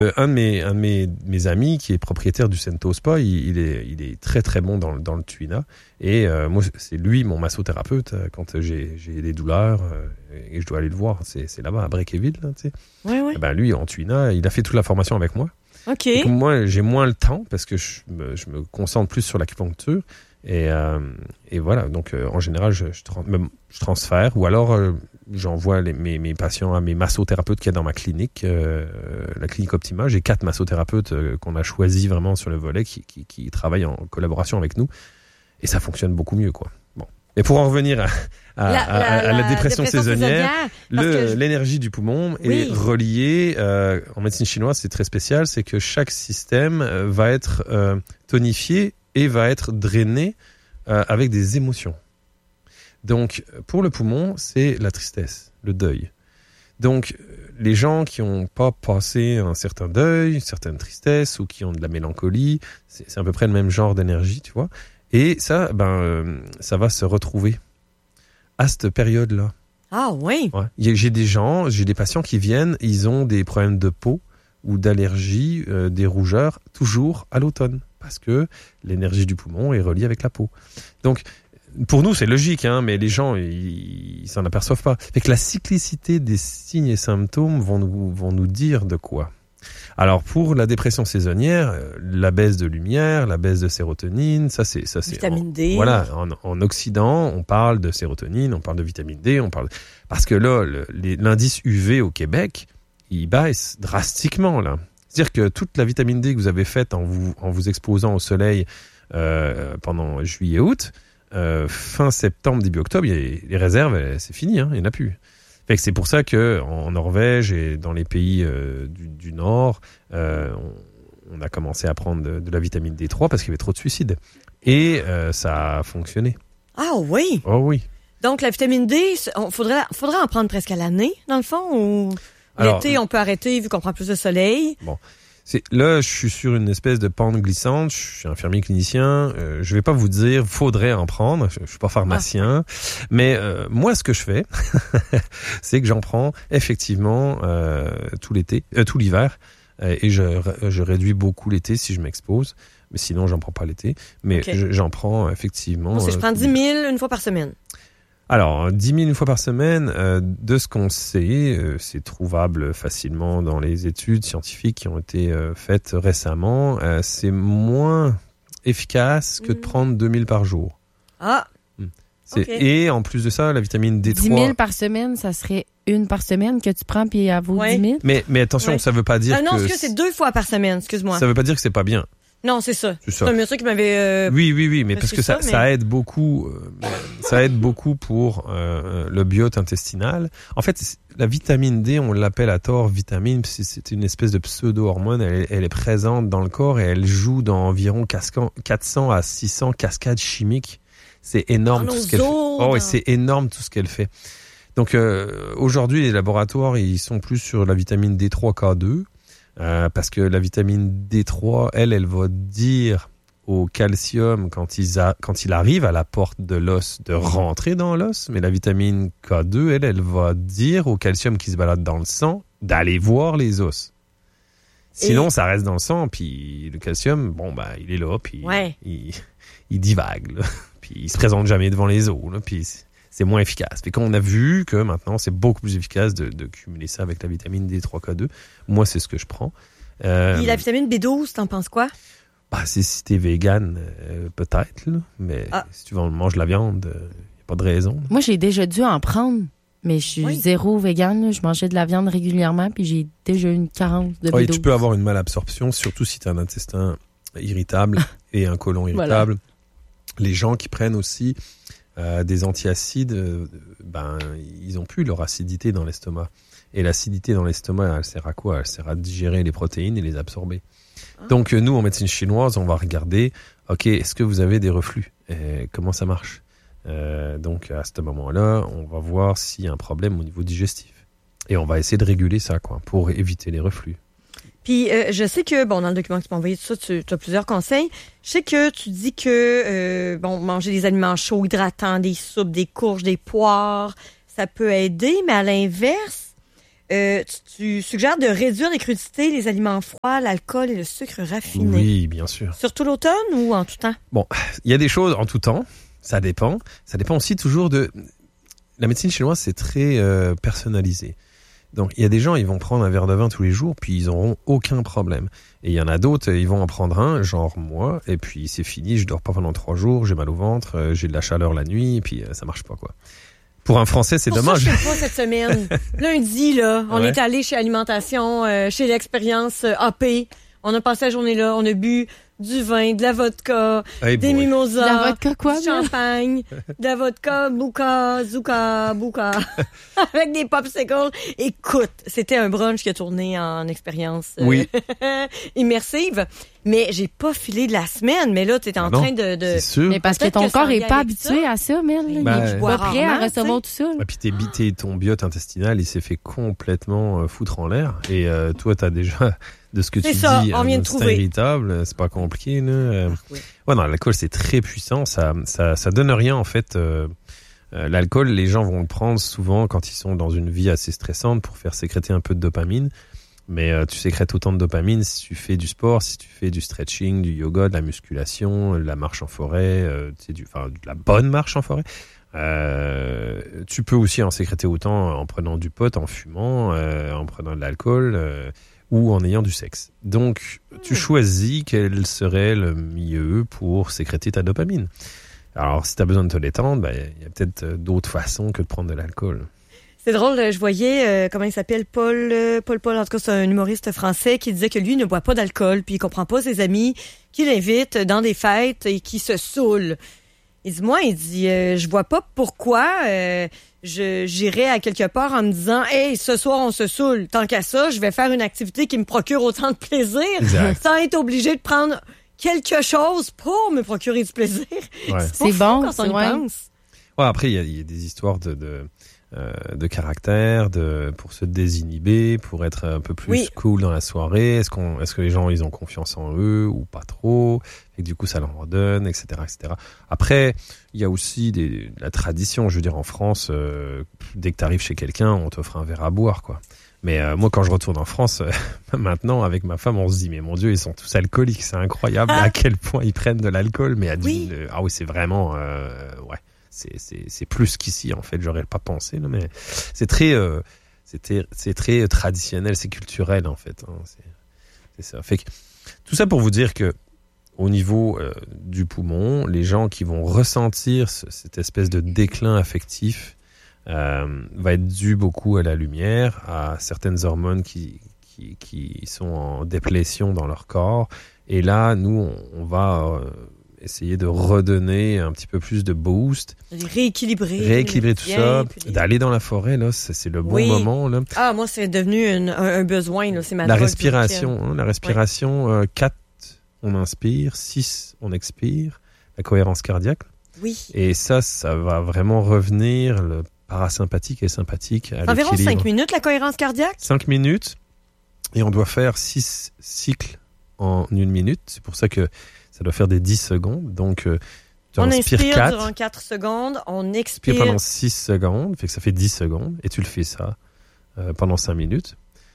Un de mes amis qui est propriétaire du Sento Spa, il est très très bon dans le tuina. Et moi, c'est lui mon massothérapeute quand j'ai des douleurs et je dois aller le voir. C'est là-bas à Breakeville, là, tu sais. Oui. Et ben lui, en tuina, il a fait toute la formation avec moi. OK. Et comme moi, j'ai moins le temps parce que je me concentre plus sur l'acupuncture. Et voilà, donc en général, je transfère ou alors j'envoie mes patients à mes massothérapeutes qu'il y a dans ma clinique, la clinique Optima. J'ai 4 massothérapeutes qu'on a choisis vraiment sur le volet qui travaillent en collaboration avec nous. Et ça fonctionne beaucoup mieux, quoi. Bon. Et pour en revenir à la dépression saisonnière, l'énergie du poumon est reliée, en médecine chinoise, c'est très spécial, c'est que chaque système va être tonifié et va être drainé avec des émotions. Donc, pour le poumon, c'est la tristesse, le deuil. Donc, les gens qui n'ont pas passé un certain deuil, une certaine tristesse, ou qui ont de la mélancolie, c'est à peu près le même genre d'énergie, tu vois. Et ça, ça va se retrouver à cette période-là. Ah oui? Ouais. J'ai des patients qui viennent, ils ont des problèmes de peau ou d'allergie, des rougeurs, toujours à l'automne. Parce que l'énergie du poumon est reliée avec la peau. Donc, pour nous, c'est logique, hein, mais les gens, ils s'en aperçoivent pas. Fait que la cyclicité des signes et symptômes vont nous dire de quoi. Alors, pour la dépression saisonnière, la baisse de lumière, la baisse de sérotonine, ça c'est vitamine D. Voilà, en Occident, on parle de sérotonine, on parle de vitamine D, parce que là, l'indice UV au Québec, il baisse drastiquement, là. C'est-à-dire que toute la vitamine D que vous avez faite en vous exposant au soleil pendant juillet-août, fin septembre, début octobre, les réserves, c'est fini, hein, il n'y en a plus. Fait que c'est pour ça que en Norvège et dans les pays du Nord, on a commencé à prendre de la vitamine D3 parce qu'il y avait trop de suicides. Et ça a fonctionné. Ah oui? Oh oui. Donc la vitamine D, faudrait en prendre presque à l'année, dans le fond, ou... L'été, on peut arrêter vu qu'on prend plus de soleil. Bon, là, je suis sur une espèce de pente glissante. Je suis infirmier clinicien. Je vais pas vous dire, faudrait en prendre. Je suis pas pharmacien, mais moi, ce que je fais, c'est que j'en prends effectivement tout l'hiver, et je réduis beaucoup l'été si je m'expose. Mais sinon, j'en prends pas l'été. Mais j'en prends effectivement. Bon, je prends 10 000 une fois par semaine. Alors, 10 000 une fois par semaine, de ce qu'on sait, c'est trouvable facilement dans les études scientifiques qui ont été faites récemment. C'est moins efficace que de prendre 2 000 par jour. Ah! Et en plus de ça, la vitamine D3... 10 000 par semaine, ça serait une par semaine que tu prends puis à vaut 10 000? Mais attention, ça veut pas dire que... Non, c'est 2 fois par semaine, excuse-moi. Ça veut pas dire que c'est pas bien. Non, c'est ça. C'est un monsieur qui m'avait... Oui, mais parce que ça aide beaucoup. Ça aide beaucoup pour le biote intestinal. En fait, la vitamine D, on l'appelle à tort vitamine, c'est une espèce de pseudo-hormone. Elle est présente dans le corps et elle joue dans environ 400 à 600 cascades chimiques. C'est énorme tout ce qu'elle fait. Oh, et c'est énorme tout ce qu'elle fait. Donc aujourd'hui, les laboratoires, ils sont plus sur la vitamine D3 K2. Parce que la vitamine D3, elle va dire au calcium quand il arrive à la porte de l'os de rentrer dans l'os, mais la vitamine K2, elle va dire au calcium qui se balade dans le sang d'aller voir les os. Sinon, ça reste dans le sang, puis le calcium, il est là, puis il divague, là, puis il se présente jamais devant les os, là, puis c'est moins efficace. Fait qu'on a vu que maintenant, c'est beaucoup plus efficace de cumuler ça avec la vitamine D3K2. Moi, c'est ce que je prends. Puis la vitamine B12, t'en penses quoi? Si t'es vegan, peut-être, là. Mais si tu manges de la viande, y a pas de raison. Là. Moi, j'ai déjà dû en prendre, mais je suis zéro vegan. Là. Je mangeais de la viande régulièrement, puis j'ai déjà une carence de B12. Oui, tu peux avoir une malabsorption, surtout si t'as un intestin irritable et un côlon irritable. Voilà. Les gens qui prennent aussi... des antiacides, ils ont plus leur acidité dans l'estomac. Et l'acidité dans l'estomac, elle sert à quoi? Elle sert à digérer les protéines et les absorber. Donc nous, en médecine chinoise, on va regarder, est-ce que vous avez des reflux? Comment ça marche? Donc à ce moment-là, on va voir s'il y a un problème au niveau digestif. Et on va essayer de réguler ça, pour éviter les reflux. Puis, je sais que, dans le document que tu m'as envoyé, tu as plusieurs conseils. Je sais que tu dis que, manger des aliments chauds, hydratants, des soupes, des courges, des poires, ça peut aider, mais à l'inverse, Tu suggères de réduire les crudités, les aliments froids, l'alcool et le sucre raffiné. Oui, bien sûr. Surtout l'automne ou en tout temps? Bon, il y a des choses en tout temps. Ça dépend. Ça dépend aussi toujours de... La médecine chinoise, c'est très personnalisé. Donc, il y a des gens, ils vont prendre un verre de vin tous les jours, puis ils n'auront aucun problème. Et il y en a d'autres, ils vont en prendre un, genre moi, et puis c'est fini, je dors pas pendant 3 jours, j'ai mal au ventre, j'ai de la chaleur la nuit, et puis ça marche pas, quoi. Pour un Français, c'est dommage. Ça, je fais pas cette semaine. Lundi, là, on est allé chez Alimentation, chez l'Expérience AP. On a passé la journée là, on a bu du vin, de la vodka, des mimosas, la vodka quoi, du champagne, de la vodka, bouka, avec des popsicles. Écoute, c'était un brunch qui a tourné en expérience immersive. Mais j'ai pas filé de la semaine, mais là, t'es en train de... C'est sûr. Mais parce que ton corps est pas habitué à ça, Mel. Il est pas prêt à recevoir tout ça. Puis ton biote intestinal, il s'est fait complètement foutre en l'air. Et toi, t'as déjà... de ce que tu dis, on vient de trouver. Irritable, c'est pas compliqué. Là. Ouais, non, l'alcool c'est très puissant, ça donne rien en fait. L'alcool, les gens vont le prendre souvent quand ils sont dans une vie assez stressante pour faire sécréter un peu de dopamine. Mais tu sécrètes autant de dopamine si tu fais du sport, si tu fais du stretching, du yoga, de la musculation, de la marche en forêt, de la bonne marche en forêt. Tu peux aussi en sécréter autant en prenant du pot, en fumant, en prenant de l'alcool. Ou en ayant du sexe. Donc, tu choisis quel serait le mieux pour sécréter ta dopamine. Alors, si tu as besoin de te détendre, y a peut-être d'autres façons que de prendre de l'alcool. C'est drôle, je voyais, comment il s'appelle, Paul, en tout cas, c'est un humoriste français qui disait que lui ne boit pas d'alcool, puis il comprend pas ses amis qui l'invitent dans des fêtes et qui se saoulent. Il dit, je vois pas pourquoi j'irais à quelque part en me disant, hey, ce soir on se saoule. Tant qu'à ça, je vais faire une activité qui me procure autant de plaisir, sans être obligé de prendre quelque chose pour me procurer du plaisir. Ouais. C'est bon quand on y pense. Ouais, après, il y a des histoires de caractère, pour se désinhiber, pour être un peu plus cool dans la soirée. Est-ce que les gens, ils ont confiance en eux ou pas trop? Et du coup, ça leur redonne, etc., etc. Après, il y a aussi la tradition. Je veux dire, en France, dès que t'arrives chez quelqu'un, on t'offre un verre à boire, quoi. Mais moi, quand je retourne en France, maintenant, avec ma femme, on se dit, mais mon Dieu, ils sont tous alcooliques. C'est incroyable à quel point ils prennent de l'alcool. Mais ah oui, c'est vraiment, c'est plus qu'ici, en fait. J'aurais pas pensé, là, mais c'est très traditionnel, c'est culturel, en fait. Hein, c'est ça. Fait que, tout ça pour vous dire que, au niveau du poumon, les gens qui vont ressentir cette espèce de déclin affectif va être dû beaucoup à la lumière, à certaines hormones qui sont en déplétion dans leur corps. Et là, nous, on va essayer de redonner un petit peu plus de boost. Rééquilibrer tout ça. D'aller dans la forêt, là, c'est le bon moment. Là. Ah, moi, c'est devenu un besoin. Là, c'est ma la respiration. La respiration, 4, on inspire, 6, on expire. La cohérence cardiaque. Oui. Et ça va vraiment revenir le parasympathique et sympathique à environ l'équilibre. 5 minutes, la cohérence cardiaque? 5 minutes. Et on doit faire 6 cycles en 1 minute. C'est pour ça que ça doit faire des 10 secondes. Donc, on inspire 4, durant 4 secondes. On expire pendant 6 secondes. Fait que ça fait 10 secondes. Et tu le fais ça pendant 5 minutes.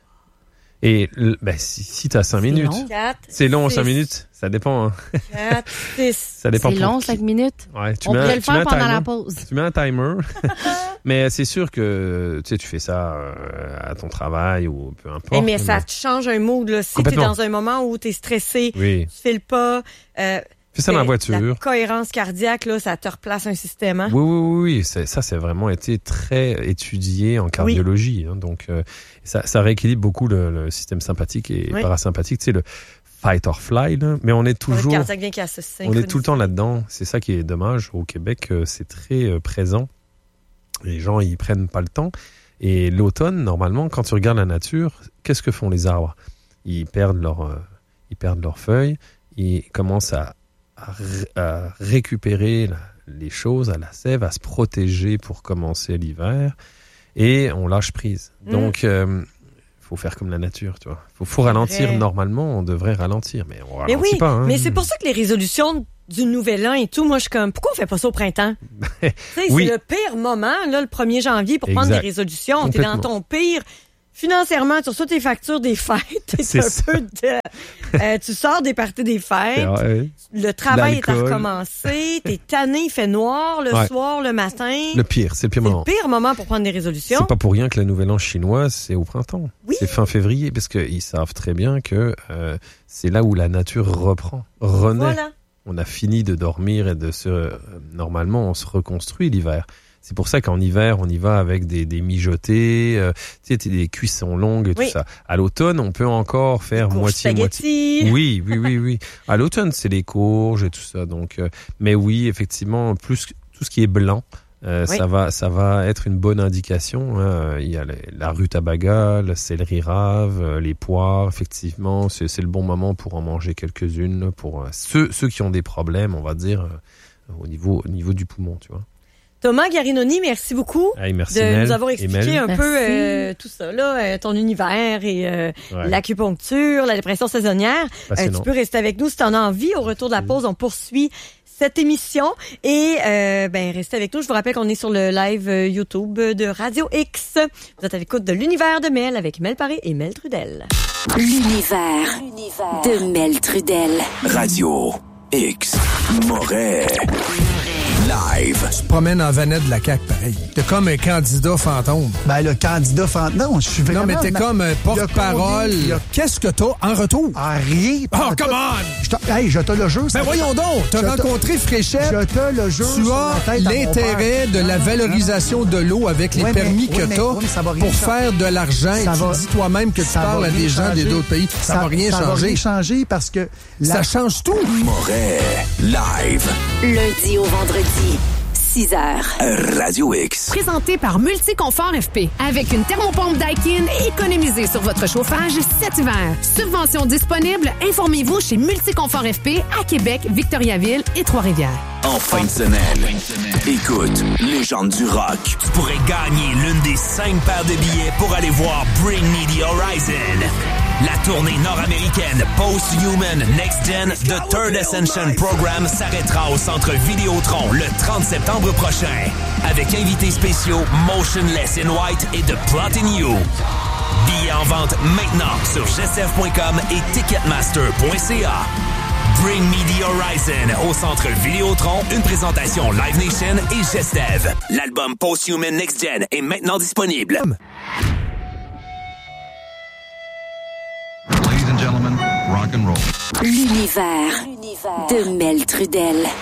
Et si tu as 5 minutes, c'est long 5 minutes, ça dépend. Hein. 4, 6. Ça dépend. C'est long 5 minutes. Ouais, on pourrait le faire pendant la pause. Tu mets un timer. Mais c'est sûr que tu fais ça à ton travail ou peu importe. Mais ça te change un mood. Là. Si tu es dans un moment où tu es stressé, tu files pas... fais ça dans la voiture. La cohérence cardiaque, là, ça te replace un système. Hein? Oui. Ça a vraiment été très étudié en cardiologie. Hein, donc, ça rééquilibre beaucoup le système sympathique et parasympathique. Tu sais, le fight or fly. Là, mais on est toujours... On est tout le temps là-dedans. C'est ça qui est dommage. Au Québec, c'est très présent. Les gens, ils prennent pas le temps. Et l'automne, normalement, quand tu regardes la nature, qu'est-ce que font les arbres? Ils perdent leurs feuilles. Ils commencent à récupérer les choses, à la sève, à se protéger pour commencer l'hiver, et on lâche prise. Donc, faut faire comme la nature, tu vois. Faut ralentir. Normalement, on devrait ralentir, mais on ralentit pas. Hein. Mais c'est pour ça que les résolutions du nouvel an et tout, moi, je suis comme, pourquoi on fait pas ça au printemps? C'est le pire moment, là, le 1er janvier, pour prendre des résolutions. T'es dans ton pire financièrement, tu reçois tes factures des fêtes. Tu sors des parties des fêtes. Le travail est à recommencer. T'es tanné, il fait noir le soir, le matin. C'est le pire moment. C'est le pire moment pour prendre des résolutions. C'est pas pour rien que la Nouvelle An chinoise, c'est au printemps. Oui. C'est fin février, parce qu'ils savent très bien que c'est là où la nature renaît. Voilà. On a fini de dormir et normalement, on se reconstruit l'hiver. C'est pour ça qu'en hiver, on y va avec des mijotés, des cuissons longues et tout ça. À l'automne, on peut encore faire moitié-moitié. Oui. À l'automne, c'est les courges et tout ça. Donc, mais oui, effectivement, plus tout ce qui est blanc, ça va être une bonne indication. Il y a la rutabaga, le céleri rave, les poires. Effectivement, c'est le bon moment pour en manger quelques-unes pour ceux qui ont des problèmes, on va dire, au niveau du poumon, tu vois. Thomas Garinoni, merci beaucoup merci de nous avoir expliqué un peu tout ça, ton univers et l'acupuncture, la dépression saisonnière. Tu peux rester avec nous si tu en as envie. Au retour de la pause, on poursuit cette émission et restez avec nous. Je vous rappelle qu'on est sur le live YouTube de Radio X. Vous êtes à l'écoute de l'univers de Mel avec Mel Paré et Mel Trudel. L'univers de Mel Trudel. Radio X Moret. Live. Tu te promènes en vanette de la CAQ, pareil. T'es comme un candidat fantôme. Ben, le candidat fantôme. Non, je suis vraiment... Non, mais t'es comme un porte-parole. Qu'est-ce que t'as en retour? Rien. Oh, come on! Je te le jure. Ben, voyons donc. T'as rencontré Fréchette. Je te le jure. Tu as l'intérêt de la valorisation de l'eau avec les permis que t'as pour faire de l'argent. Et tu dis toi-même que tu parles à des gens d'autres pays. Ça va rien changer. Ça va rien changer parce que... Ça change tout. Moret. Live. Lundi au vendredi. 6h. Radio X. Présenté par Multiconfort FP. Avec une thermopompe Daikin, économisez sur votre chauffage cet hiver. Subvention disponible. Informez-vous chez Multiconfort FP à Québec, Victoriaville et Trois-Rivières. En fin de semaine, écoute, légende du rock. Tu pourrais gagner l'une des 5 paires de billets pour aller voir Bring Me the Horizon. La tournée nord-américaine Post-Human Next Gen The Third Ascension Program s'arrêtera au Centre Vidéotron le 30 septembre prochain. Avec invités spéciaux Motionless in White et The Plot in You. Billets en vente maintenant sur gsf.com et ticketmaster.ca. Bring Me the Horizon au Centre Vidéotron, une présentation Live Nation et Gestev. L'album Post-Human Next Gen est maintenant disponible. L'univers de Mel Trudel.